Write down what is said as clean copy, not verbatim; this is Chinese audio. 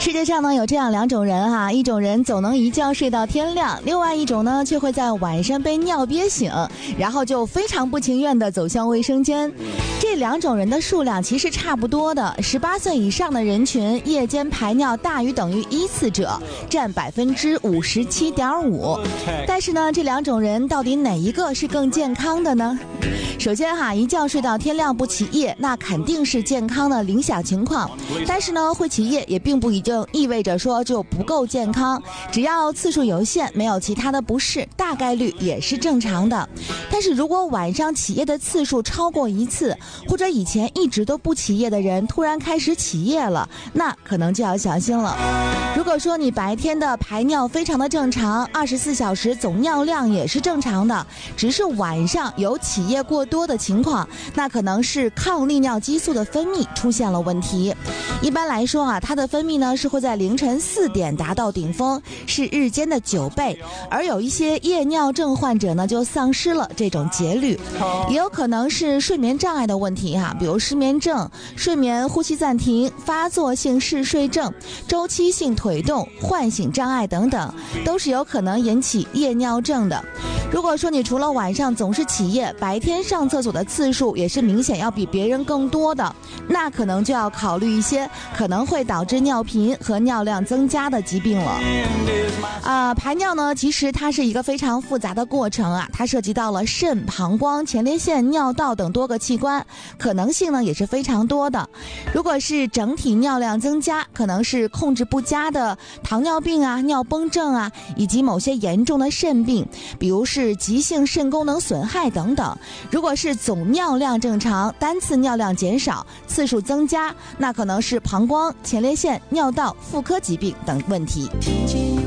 世界上呢有这样两种人哈，一种人总能一觉睡到天亮，另外一种呢却会在晚上被尿憋醒，然后就非常不情愿地走向卫生间。这两种人的数量其实差不多的，18岁以上的人群夜间排尿大于等于1次者占57.5%。但是呢，这两种人到底哪一个是更健康的呢？首先哈，一觉睡到天亮不起夜，那肯定是健康的理想情况。但是呢，会起夜也并不意味着说就不够健康，只要次数有限，没有其他的不适，大概率也是正常的。但是如果晚上起夜的次数超过1次，或者以前一直都不起夜的人突然开始起夜了，那可能就要小心了。如果说你白天的排尿非常的正常，24小时总尿量也是正常的，只是晚上有起夜过多的情况，那可能是抗利尿激素的分泌出现了问题。一般来说啊，它的分泌呢是会在凌晨4点达到顶峰，是日间的9倍，而有一些夜尿症患者呢就丧失了这种节律。也有可能是睡眠障碍的问题哈，比如失眠症、睡眠呼吸暂停、发作性嗜睡症、周期性腿动、唤醒障碍等等，都是有可能引起夜尿症的。如果说你除了晚上总是起夜，白天上厕所的次数也是明显要比别人更多的，那可能就要考虑一些可能会导致尿频和尿量增加的疾病了。排尿呢，其实它是一个非常复杂的过程啊，它涉及到了肾、膀胱、前列腺、尿道等多个器官，可能性呢也是非常多的。如果是整体尿量增加，可能是控制不佳的糖尿病啊、尿崩症啊，以及某些严重的肾病，比如是急性肾功能损害等等。如果是总尿量正常，单次尿量减少，次数增加，那可能是膀胱、前列腺、尿道、妇科疾病等问题。